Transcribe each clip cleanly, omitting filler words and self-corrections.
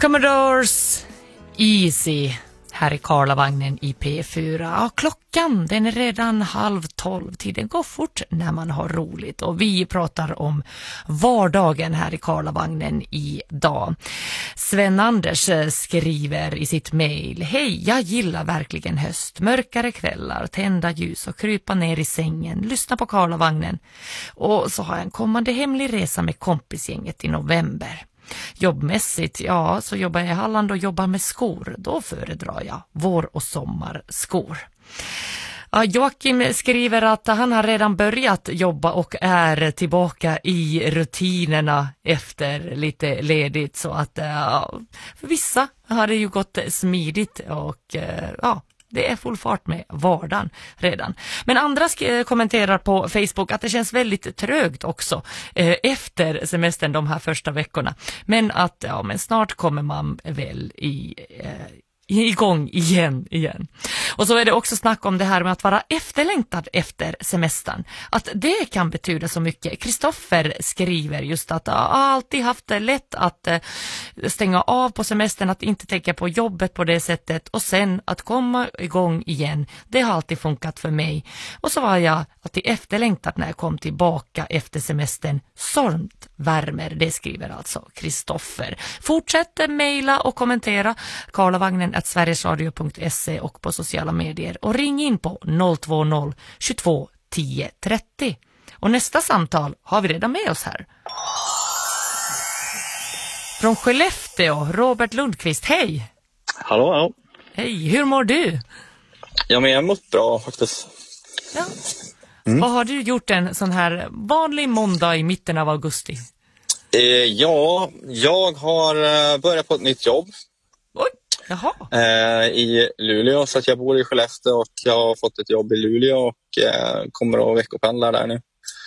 Commodores Easy här i Karlavagnen i P4. Ja, klockan den är redan 11:30. Tiden går fort när man har roligt. Och vi pratar om vardagen här i Karlavagnen idag. Sven-Anders skriver i sitt mejl: Hej, jag gillar verkligen höst. Mörkare kvällar, tända ljus och krypa ner i sängen. Lyssna på Karlavagnen. Och så har jag en kommande hemlig resa med kompisgänget i november. Jobbmässigt, ja, så jobbar jag i Halland och jobbar med skor. Då föredrar jag vår- och sommarskor. Ja, Joakim skriver att han har redan börjat jobba och är tillbaka i rutinerna efter lite ledigt. Så att för vissa har det ju gått smidigt och ja, det är full fart med vardagen redan. Men andra kommenterar på Facebook att det känns väldigt trögt också efter semestern de här första veckorna. Men att men snart kommer man väl igång igen. Och så är det också snack om det här med att vara efterlängtad efter semestern. Att det kan betyda så mycket. Kristoffer skriver just att jag alltid haft det lätt att stänga av på semestern, att inte tänka på jobbet på det sättet och sen att komma igång igen. Det har alltid funkat för mig. Och så var jag alltid efterlängtad när jag kom tillbaka efter semestern. Sånt värmer, det skriver alltså Kristoffer. Fortsätt mejla och kommentera karlavagnen@sverigesradio.se och på sociala medier och ring in på 020 22 10 30. Och nästa samtal har vi redan med oss här. Från Skellefteå, Robert Lundqvist, hej! Hallå. Hej, hur mår du? Ja, men jag mår bra faktiskt. Ja. Vad har du gjort en sån här vanlig måndag i mitten av augusti? Ja, jag har börjat på ett nytt jobb. Oj, jaha. I Luleå, så att jag bor i Skellefteå och jag har fått ett jobb i Luleå och kommer att veckopendla där nu.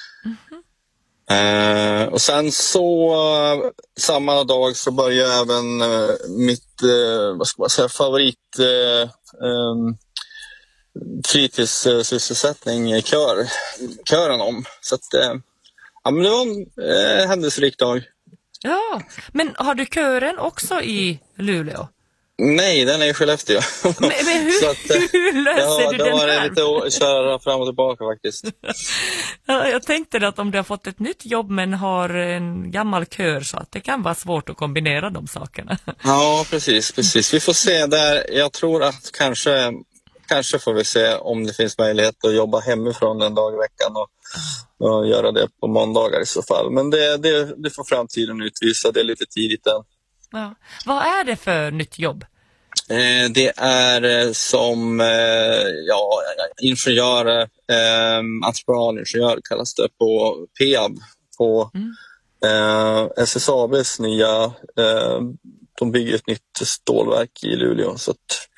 Och sen så samma dag så börjar även mitt favorit fritidssysselsättning kören om. Så att men det var en händelserik dag. Ja, men har du kören också i Luleå? Nej, den är i Skellefteå. Men hur, så att, hur löser du den här? Ja, det var lite att köra fram och tillbaka faktiskt. Ja, jag tänkte att om du har fått ett nytt jobb men har en gammal kör så att det kan vara svårt att kombinera de sakerna. Ja, precis. Vi får se där. Jag tror att kanske får vi se om det finns möjlighet att jobba hemifrån en dag i veckan och göra det på måndagar i så fall. Men det får framtiden utvisa. Det är lite tidigt än. Ja. Vad är det för nytt jobb? Det är som ingenjör, entreprenaringenjör kallas det på PEAB, på SSABs nya, de bygger ett nytt stålverk i Luleå, så att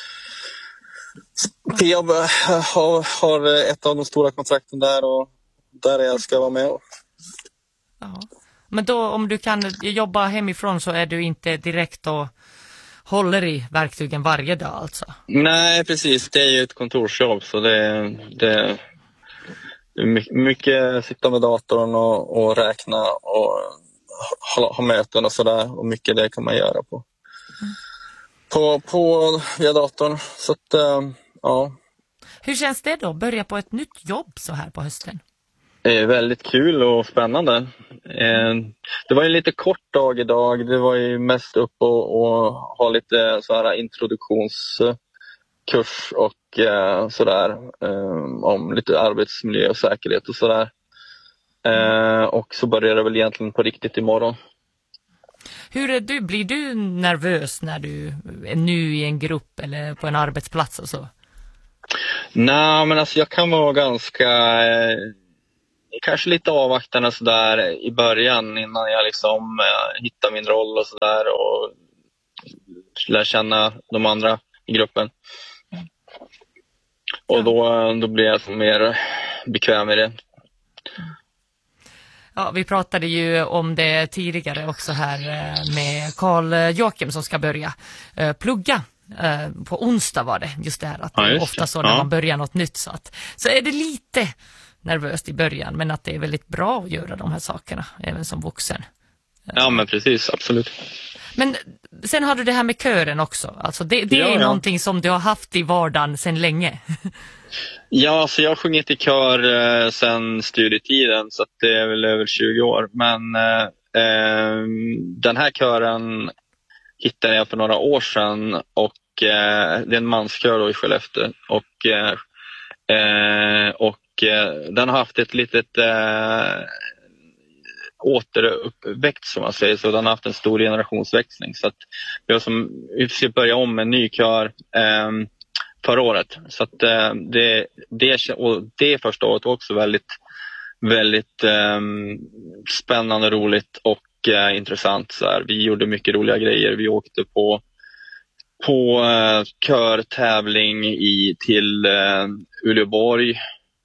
PEAB har ett av de stora kontrakten där och där jag ska vara med. Ja. Men då om du kan jobba hemifrån så är du inte direkt och håller i verktygen varje dag alltså? Nej, precis. Det är ju ett kontorsjobb så det är mycket sitta med datorn och räkna och ha möten och sådär. Och mycket det kan man göra på via datorn. Så att, ja. Hur känns det då? Börja på ett nytt jobb så här på hösten? Det är väldigt kul och spännande. Det var ju lite kort dag idag. Det var ju mest upp och ha lite så här introduktionskurs och sådär om lite arbetsmiljö och säkerhet och sådär. Och så börjar det väl egentligen på riktigt imorgon. Hur är du? Blir du nervös när du är ny i en grupp eller på en arbetsplats och så? Nej, men alltså jag kan vara ganska... kanske lite avvaktande sådär i början innan jag liksom hittar min roll och sådär och lär känna de andra i gruppen. Och då blir jag mer bekväm i det. Ja, vi pratade ju om det tidigare också här med Carl Joakim som ska börja plugga. På onsdag var det just det här att det är ofta så när man börjar något nytt så är det lite nervöst i början, men att det är väldigt bra att göra de här sakerna även som vuxen. Ja, men precis, absolut. Men sen har du det här med kören också. Alltså det är någonting som du har haft i vardagen sedan länge. Ja, så jag har sjungit i kör sedan studietiden, så att det är väl över 20 år. Men den här kören hittade jag för några år sedan, och det är en manskör då i Skellefteå. Och den har haft ett litet återuppväxt, som man säger, så den har haft en stor generationsväxling, så att vi ska börja om med en ny kör förra året, så att det första året var också väldigt, väldigt spännande, roligt och intressant. Så här, vi gjorde mycket roliga grejer. Vi åkte på körtävling till Uleåborg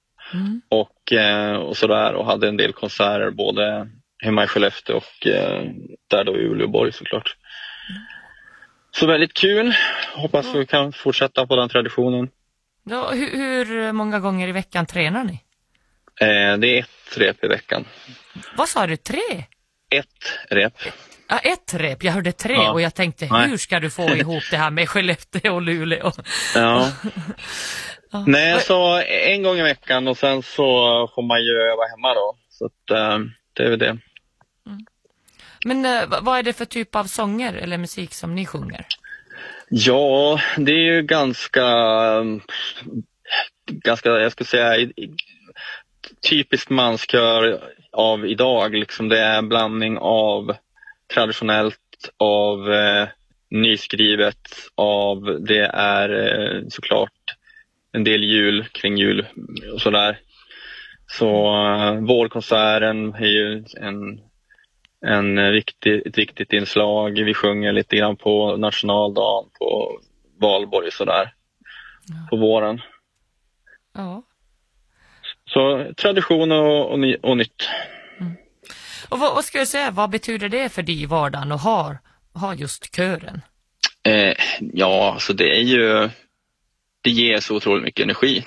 och sådär, och hade en del konserter både hemma i Skellefteå och där då i Uleåborg såklart. Så väldigt kul. Hoppas vi kan fortsätta på den traditionen. Ja, hur många gånger i veckan tränar ni? Det är 1 rep i veckan. Vad sa du, 3? 1 rep. Ja, 1 rep. Jag hörde 3 och jag tänkte, hur ska du få ihop det här med Skellefteå och Luleå? Ja. Nej, så 1 gång i veckan, och sen så får man ju öva hemma då. Så att, det är väl det. Men vad är det för typ av sånger eller musik som ni sjunger? Ja, det är ju ganska jag skulle säga, typiskt manskör av idag. Liksom det är en blandning av traditionellt, av nyskrivet, av det är såklart en del kring jul och sådär. Så vårkonserten är ju ett viktigt inslag. Vi sjunger lite grann på nationaldagen, på valborg och sådär på våren. Ja. Så tradition och nytt. Och vad ska jag säga, vad betyder det för dig i vardagen att ha just kören? Ja, så det är ju, det ger så otroligt mycket energi.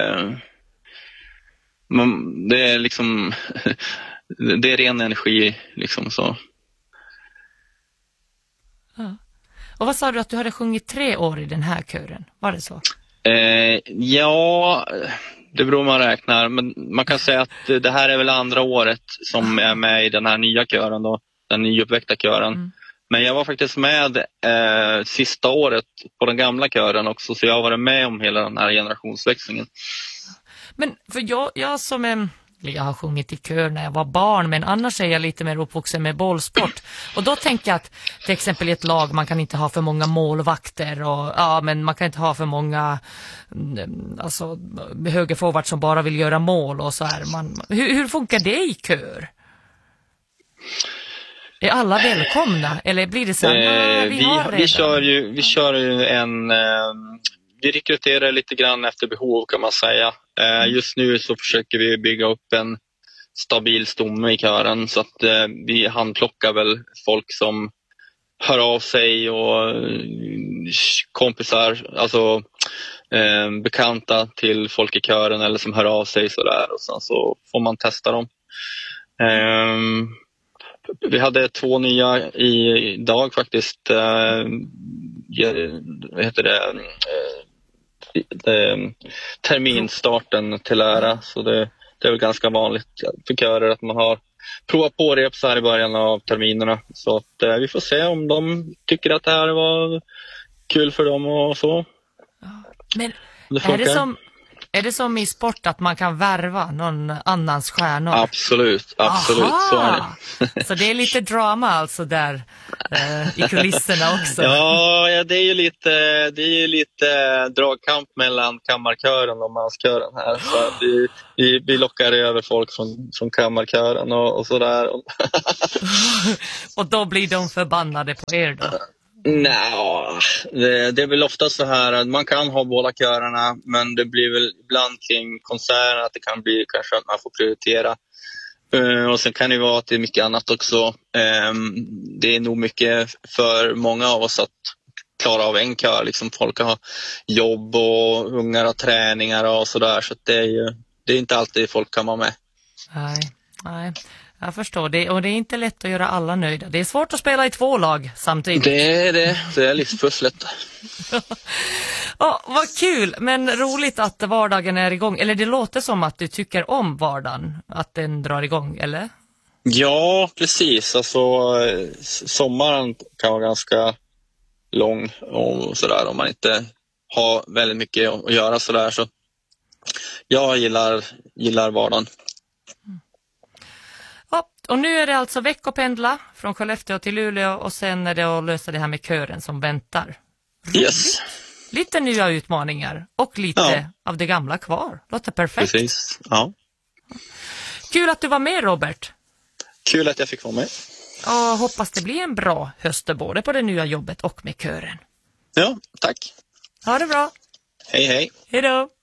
Det är liksom det är ren energi liksom så. Ja. Och vad sa du att du hade sjungit 3 år i den här kören? Var det så? Ja, det beror man räknar. Men man kan säga att det här är väl andra året som är med i den här nya kören då. Den nyuppväckta kören. Men jag var faktiskt med sista året på den gamla kören också. Så jag har varit med om hela den här generationsväxlingen. Men för jag har sjungit i kör när jag var barn, men annars är jag lite mer uppvuxen med bollsport. Och då tänker jag att till exempel i ett lag man kan inte ha för många målvakter men man kan inte ha för många högerforward som bara vill göra mål och så här. Hur funkar det i kör? Är alla välkomna eller blir det så här, vi kör ju vi rekryterar lite grann efter behov kan man säga. Just nu så försöker vi bygga upp en stabil stomme i kören, så att vi handplockar väl folk som hör av sig och kompisar, alltså bekanta till folk i kören eller som hör av sig sådär, och sen så får man testa dem. Vi hade 2 nya idag faktiskt. Vad heter det? Terminstarten till ära, så det är väl ganska vanligt för körer att man har provat på rep så här i början av terminerna, så att vi får se om de tycker att det här var kul för dem och så. Men är det som i sport att man kan värva någon annans stjärnor? Absolut, så är det. Så det är lite drama alltså där i kulisserna också. Ja, det är ju lite dragkamp mellan kammarkören och manskören här. Så vi lockar över folk från kammarkören och sådär. Och då blir de förbannade på er då? Nej, det är väl ofta så här att man kan ha båda körerna, men det blir väl ibland kring konserten att det kan bli kanske att man får prioritera. Och sen kan det vara att det är mycket annat också. Det är nog mycket för många av oss att klara av en kör. Liksom folk har jobb och ungar och träningar och sådär, så att det är inte alltid folk kan vara med. Nej. Jag förstår det, och det är inte lätt att göra alla nöjda. Det är svårt att spela i 2 lag samtidigt. Det är livspusslet. Ja, vad kul, men roligt att vardagen är igång. Eller det låter som att du tycker om vardagen, att den drar igång, eller? Ja, precis. Alltså, sommaren kan vara ganska lång och sådär om man inte har väldigt mycket att göra sådär. Så jag gillar vardagen. Ja, och nu är det alltså veckopendla från Skellefteå till Luleå och sen är det att lösa det här med kören som väntar. Yes. Lite nya utmaningar och lite av det gamla kvar. Låter perfekt. Precis, ja. Kul att du var med, Robert. Kul att jag fick vara med. Och hoppas det blir en bra höst både på det nya jobbet och med kören. Ja, tack. Ha det bra. Hej, hej. Hej då.